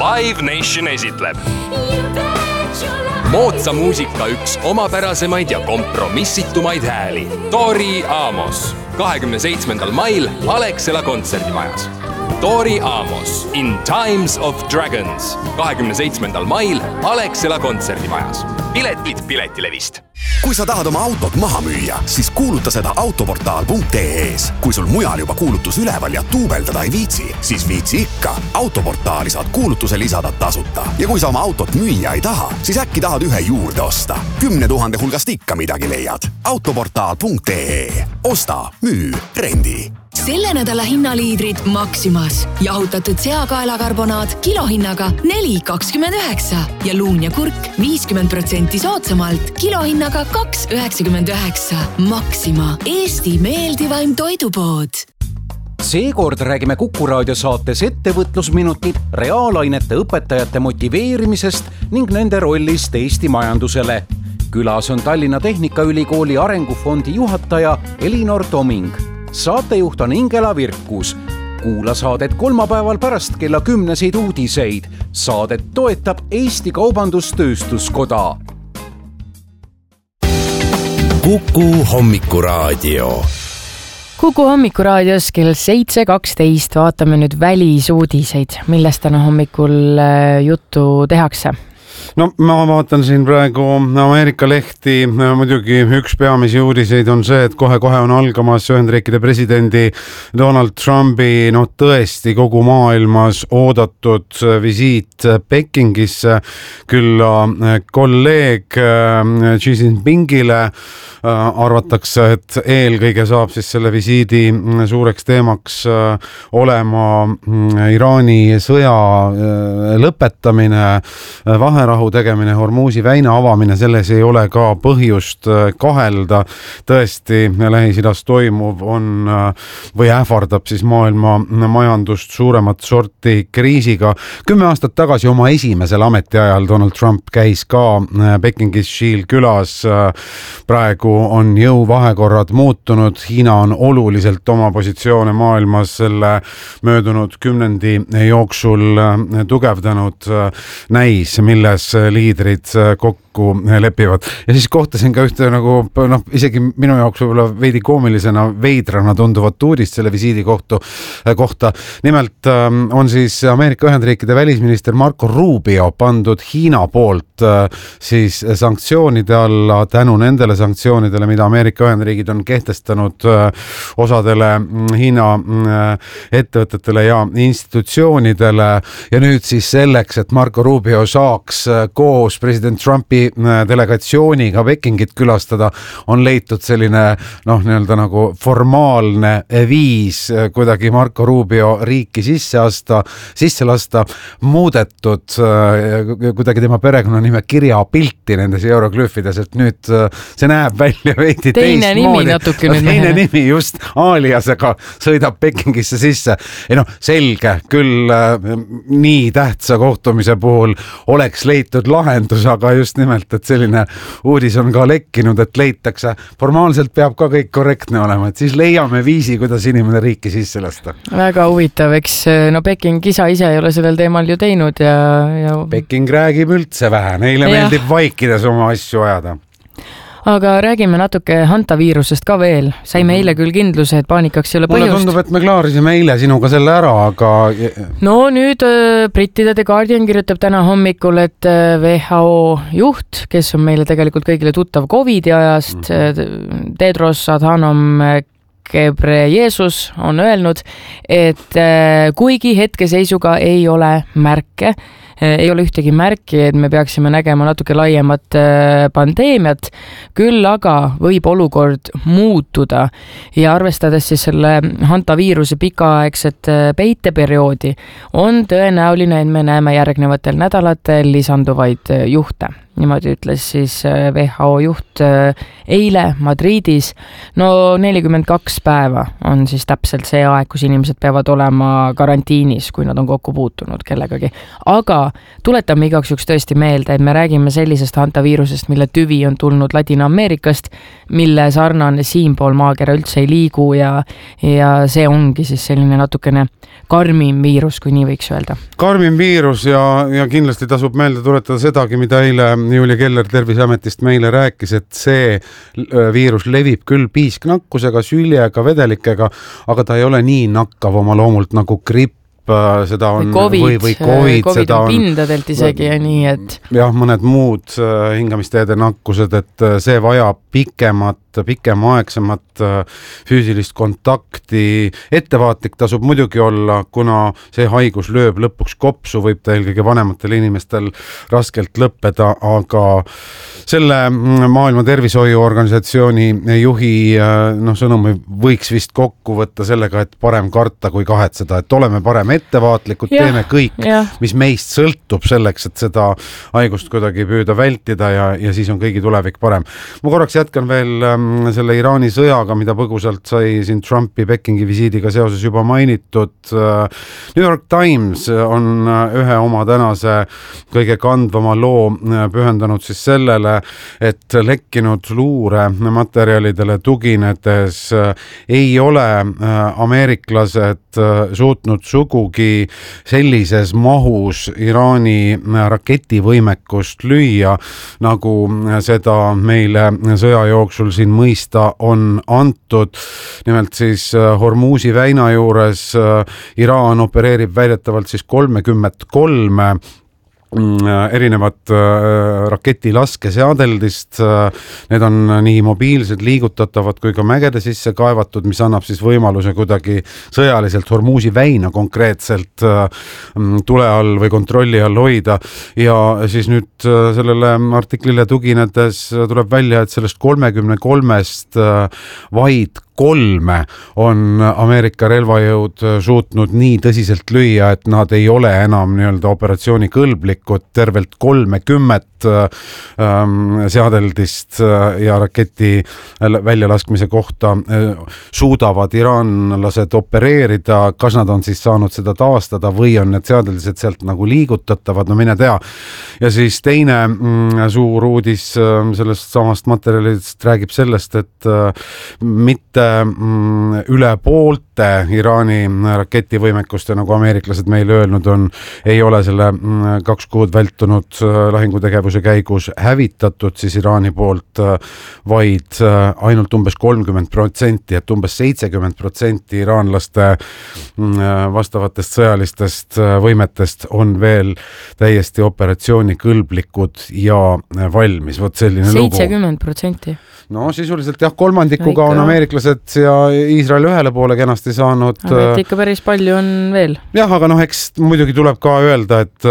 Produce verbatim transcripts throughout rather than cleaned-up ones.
Live Nation esitleb moodsa muusika üks omapärasemaid ja kompromissitumaid hääli. Tori Amos. kahekümne seitsmendal mail Alexela kontserdimajas. Tori Amos in Times of Dragons. kahekümne seitsmendal mail Alexela kontserdimajas. Piletid Piletilevist. Kui sa tahad oma autot maha müüa, siis kuuluta seda autoportaal punkt ee-s. Kui sul mujal juba kuulutus üleval ja tuubeldada ei viitsi, siis viitsi ikka. Autoportaali saad kuulutuse lisada tasuta. Ja kui sa oma autot müüa ei taha, siis äkki tahad ühe juurde osta. Kümne tuhande hulgast ikka midagi leiad. autoportaal punkt ee. Osta, müü, rendi. Selle nädala hinnaliidrid Maximas. Jahutatud seakaelakarbonaat kilohinnaga neli kakskümmend üheksa ja luun ja kurk viiskümmend protsenti soodsamalt kilohinnaga kaks üheksakümmend üheksa. Maxima, Eesti meeldivaim toidupood. Seekord räägime Kuku Raadio saates ettevõtlusminutid reaalainete õpetajate motiveerimisest ning nende rollist Eesti majandusele. Külas on Tallinna Tehnikaülikooli arengufondi juhataja Elinor Toming. Saatejuht on Ingela Virkus. Kuula saadet kolmapäeval pärast kella kümneseid uudiseid. Saadet toetab Eesti Kaubandus-Tööstuskoda. Kuku hommikuraadio. Kuku hommikuraadios kell seitse kaksteist vaatame nüüd välisuudiseid, millest täna hommikul juttu tehakse. No ma vaatan siin praegu Ameerika lehti, muidugi üks peamisi uudiseid on see, et kohe-kohe on algamas Ühendriikide presidendi Donald Trumpi no tõesti kogu maailmas oodatud visiit Pekingisse, külla kolleeg Xi Jinpingile. Arvatakse, et eelkõige saab siis selle visiidi suureks teemaks olema Iraani sõja lõpetamine, vaherahu tegemine, Hormuzi väina avamine, selles ei ole ka põhjust kahelda. Tõesti, Lähis-Idas toimuv on või ähvardab siis maailma majandust suuremat sorti kriisiga. Kümme aastat tagasi oma esimesel ametiajal Donald Trump käis ka Pekingis Xi'l külas. Praegu on jõuvahekorrad muutunud. Hiina on oluliselt oma positsioone maailmas selle möödunud kümnendi jooksul tugevdanud. Näis, milles liidrid kokku lepivad. Ja siis kohtasin ka ühte nagu, noh, isegi minu jaoks võib-olla veidi koomilisena veidrana tunduvat uudist selle visiidi kohtu, kohta. Nimelt on siis Ameerika Ühendriikide välisminister Marco Rubio pandud Hiina poolt siis sanktsioonide alla tänu nendele sanktsioonidele, mida Ameerika Ühendriigid on kehtestanud osadele Hiina ettevõtetele ja institutsioonidele. Ja nüüd siis selleks, et Marco Rubio saaks koos president Trumpi delegatsiooniga Pekingit külastada, on leitud selline noh, nii-öelda nagu formaalne viis kuidagi Marco Rubio riiki sisse asta, sisse lasta, muudetud kuidagi tema perekonnanime kirjapilti nendes euroglüüfides, et nüüd see näeb välja veidi teine nimi natuke nüüd teine mehele. Nimi just aaliasega sõidab Pekingisse sisse. Ei noh, selge, küll nii tähtsa kohtumise puhul oleks leitud lahendus, aga just nimelt, et selline uudis on ka lekkinud, et leitakse. Formaalselt peab ka kõik korrektne olema, et siis leiame viisi, kuidas inimene riiki sisse lasta. Väga huvitav, eks no Peking isa ise ei ole sellel teemal ju teinud ja, ja... Peking räägib üldse vähe, neile ja. Meeldib vaikides oma asju ajada. Aga räägime natuke hantaviirusest ka veel. Saime eile küll kindluse, et paanikaks ei ole põhjust. Mulle tundub, et me klaarisime eile sinuga selle ära, aga... No nüüd brittide The Guardian kirjutab täna hommikul, et W H O juht, kes on meile tegelikult kõigile tuttav Covidi ajast, mm-hmm. Tedros Adhanom Ghebreyesus on öelnud, et kuigi hetkeseisuga ei ole märke, ei ole ühtegi märki, et me peaksime nägema natuke laiemat pandeemiat, küll aga võib olukord muutuda ja arvestades siis selle hantaviiruse pikaaegset peiteperioodi, on tõenäoline, et me näeme järgnevatel nädalatel lisanduvaid juhte. niimoodi ütles siis W H O juht eile Madridis. No nelikümmend kaks päeva on siis täpselt see aeg, kus inimesed peavad olema karantiinis, kui nad on kokku puutunud kellegagi. Aga tuletame igaks juks tõesti meelde, et me räägime sellisest hantaviirusest, mille tüvi on tulnud Ladina-Ameerikast, mille sarnane siinpool maakera üldse ei liigu ja, ja see ongi siis selline natukene karmim viirus, kui nii võiks öelda. Karmim viirus ja, ja kindlasti tasub meelde tuletada sedagi, mida eile Julia Keller Terviseametist meile rääkis, et see viirus levib küll piisknakkusega, süljega, vedelikega, aga ta ei ole nii nakkav oma loomult nagu gripp. Seda on, või COVID, või, või COVID, COVID seda on pindadelt isegi ja nii, et jah, mõned muud hingamisteede nakkused, et see vajab pikemat, pikemaaegsemat füüsilist kontakti. Ettevaatlik tasub muidugi olla, kuna see haigus lööb lõpuks kopsu, võib ta eelkõige vanematel inimestel raskelt lõppeda, aga selle Maailma Tervishoiuorganisatsiooni juhi no, sõnumi võiks vist kokku võtta sellega, et parem karta kui kahetseda, et oleme parem ettevaatlikud, ja, teeme kõik, ja. mis meist sõltub selleks, et seda haigust kuidagi püüda vältida ja, ja siis on kõigi tulevik parem. Ma korraks jätkan veel ähm, selle Iraani sõjaga, mida põgusalt sai siin Trumpi Pekingi visiidiga seoses juba mainitud. New York Times on ühe oma tänase kõige kandvama loo pühendanud siis sellele, et lekkinud luure materjalidele tuginedes ei ole ameeriklased suutnud sugugi sellises mahus Iraani raketivõimekust lüüa, nagu seda meile sõja jooksul siin mõista on antud. Nimelt siis Hormuzi väina juures Iraan opereerib väidetavalt siis kolmekümmend kolm erinevat raketilaskeseadeldist. Need on nii mobiilsed, liigutatavad kui ka mägede sisse kaevatud, mis annab siis võimaluse kuidagi sõjaliselt Hormuzi väina konkreetselt tule all või kontrolli all hoida. Ja siis nüüd sellele artiklile tuginedes tuleb välja, et sellest kolmekümne kolmest vaid kolme on Ameerika relvajõud suutnud nii tõsiselt lüüa, et nad ei ole enam nii-öelda operatsiooni kõlblikud. Tervelt kolmekümmet ähm, seadeldist ja raketi väljalaskmise kohta suudavad iraanlased opereerida. Kas nad on siis saanud seda taastada või on need seadeldised sealt nagu liigutatavad, no mine tea. Ja siis teine mm, suur uudis sellest samast materjalist räägib sellest, et äh, mitte üle poolte Iraani raketivõimekuste, nagu ameeriklased meile öelnud on, ei ole selle kaks kuud vältunud lahingutegevuse käigus hävitatud siis Iraani poolt, vaid ainult umbes kolmkümmend protsenti, et umbes seitsekümmend protsenti iraanlaste vastavatest sõjalistest võimetest on veel täiesti operatsiooni kõlblikud ja valmis. Vot selline lugu. seitsekümmend protsenti. No sisuliselt jah, kolmandikuga on ameeriklased ja Iisrael ühele poole kenasti saanud. Aga ikka päris palju on veel. Jah, aga noh, eks muidugi tuleb ka öelda, et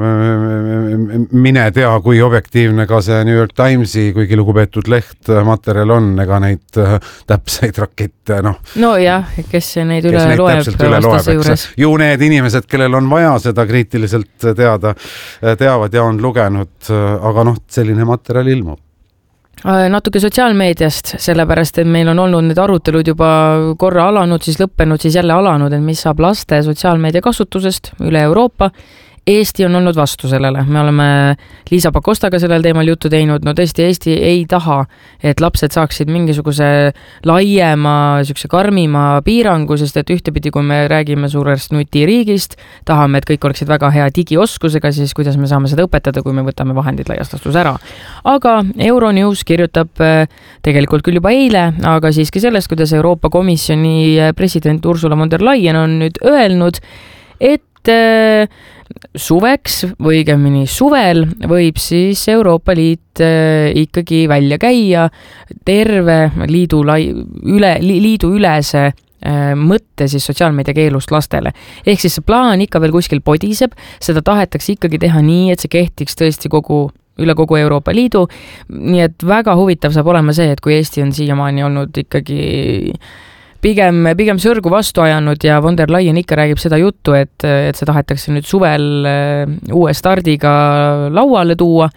mine tea, kui objektiivne ka see New York Timesi, kuigi lugupeetud leht materjal on, ega neid täpseid rakette, noh. No jah, kes neid üle kes loeb üle vastase juures. Ju need inimesed, kellel on vaja seda kriitiliselt teada, teavad ja on lugenud, aga noh, selline materjal ilmub. Natuke sotsiaalmeediast, sellepärast, et meil on olnud need arutelud juba korra alanud, siis lõppenud, siis jälle alanud, et mis saab laste sotsiaalmeedia kasutusest üle Euroopa. Eesti on olnud vastu sellele. Me oleme Liisa Pakostaga sellel teemal juttu teinud. No tõesti, Eesti ei taha, et lapsed saaksid mingisuguse laiema, sükse karmima piirangu, sest et ühtepidi, kui me räägime suurest nutiriigist, tahame, et kõik oleksid väga hea digioskusega, siis kuidas me saame seda õpetada, kui me võtame vahendid laiast lastus ära. Aga Euronews kirjutab tegelikult küll juba eile, aga siiski sellest, kuidas Euroopa Komisjoni president Ursula von der Leyen on nüüd öelnud, et suveks või õigemini suvel võib siis Euroopa Liit ikkagi välja käia terve liidu, üle, liidu ülese mõtte siis sotsiaalmeedia keelust lastele. Ehk siis see plaan ikka veel kuskil podiseb, seda tahetakse ikkagi teha nii, et see kehtiks tõesti kogu üle kogu Euroopa Liidu. Nii et väga huvitav saab olema see, et kui Eesti on siiamaani olnud ikkagi Pigem, pigem sõrgu vastu ajanud ja von der Leyen ikka räägib seda juttu, et, et see tahetakse nüüd suvel uue stardiga lauale tuua.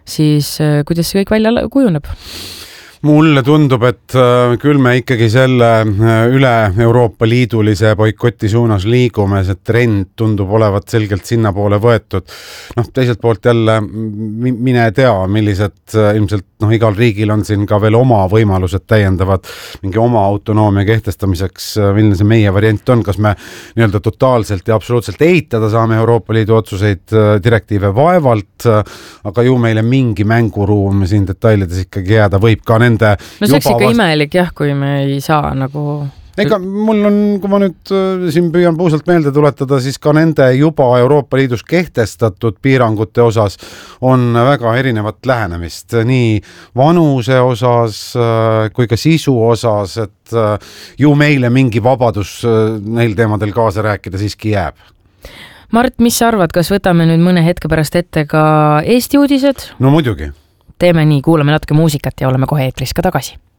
siis kuidas see kõik välja kujuneb? Mulle tundub, et küll me ikkagi selle üle Euroopa Liidulise boikoti suunas liigume, see trend tundub olevat selgelt sinna poole võetud. Noh, teiselt poolt jälle mine tea, millised ilmselt noh, igal riigil on siin ka veel oma võimalused täiendavad mingi oma autonoomia kehtestamiseks, milline see meie variant on, kas me nii-öelda totaalselt ja absoluutselt eitada saame Euroopa Liidu otsuseid direktiive vaevalt, aga ju meile mingi mänguruum siin detailides ikkagi jääda võib ka nende no see oleks ikka vast... imelik jah, kui me ei saa nagu ega mul on, kui ma nüüd siin püüan puusalt meelde tuletada, siis ka nende juba Euroopa Liidus kehtestatud piirangute osas on väga erinevat lähenemist, nii vanuse osas kui ka sisu osas, et ju meile mingi vabadus neil teemadel kaasa rääkida siiski jääb. Mart, mis sa arvad, kas võtame nüüd mõne hetke pärast ette ka Eesti uudised? No muidugi. Teeme nii, kuulame natuke muusikat ja oleme kohe eetris ka tagasi.